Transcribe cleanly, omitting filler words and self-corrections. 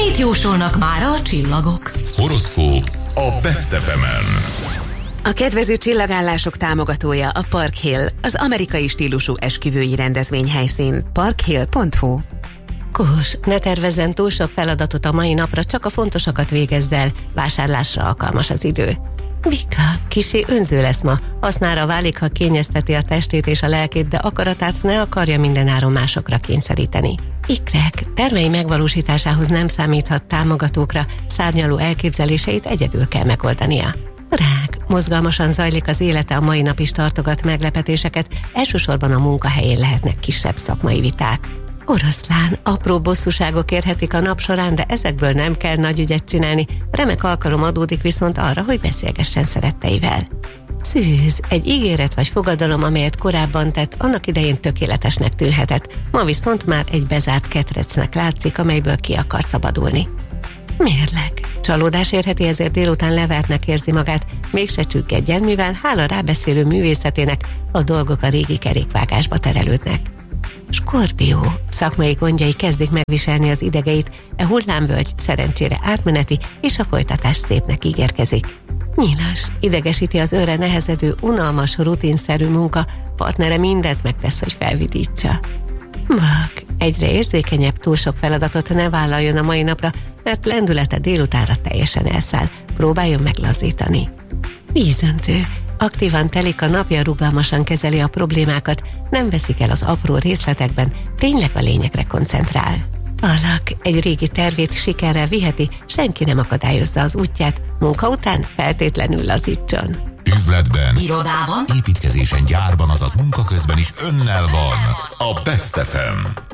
Mit jósolnak mára a csillagok? Horoszkóp a Best FM-en. A kedvező csillagállások támogatója a Park Hill, az amerikai stílusú esküvői rendezvényhelyszín. parkhill.hu. Kós, ne tervezzen túl sok feladatot a mai napra, csak a fontosakat végezd el, vásárlásra alkalmas az idő. Vika, kissé önző lesz ma, hasznára válik, ha kényezteti a testét és a lelkét, de akaratát ne akarja mindenáron másokra kényszeríteni. Ikrek, tervei megvalósításához nem számíthat támogatókra, szárnyaló elképzeléseit egyedül kell megoldania. Rák, mozgalmasan zajlik az élete, a mai nap is tartogat meglepetéseket, elsősorban a munkahelyén lehetnek kisebb szakmai viták. Oroszlán, apró bosszúságok érhetik a nap során, de ezekből nem kell nagy ügyet csinálni, remek alkalom adódik viszont arra, hogy beszélgessen szeretteivel. Szűz, egy ígéret vagy fogadalom, amelyet korábban tett, annak idején tökéletesnek tűnhetett, ma viszont már egy bezárt ketrecnek látszik, amelyből ki akar szabadulni. Mérleg, csalódás érheti, ezért délután levertnek érzi magát, mégse csüggedjen, mivel hála rábeszélő művészetének a dolgok a régi kerékvágásba terelődnek. Skorpió, szakmai gondjai kezdik megviselni az idegeit, hullámvölgy szerencsére átmeneti, és a folytatás szépnek ígérkezik. Nyilas, idegesíti az önre nehezedő, unalmas, rutinszerű munka, partnere mindent megtesz, hogy felvidítsa. Vak, egyre érzékenyebb, túl sok feladatot ne vállaljon a mai napra, mert lendülete délutánra teljesen elszáll, próbáljon meglazítani. Vízöntő, aktívan telik a napja, rugalmasan kezeli a problémákat, nem veszik el az apró részletekben, tényleg a lényegre koncentrál. Alak, egy régi tervét sikerrel viheti, senki nem akadályozza az útját, munka után feltétlenül lazítson. Üzletben, Irodában, építkezésen, gyárban, azaz munka közben is önnel van a Best FM.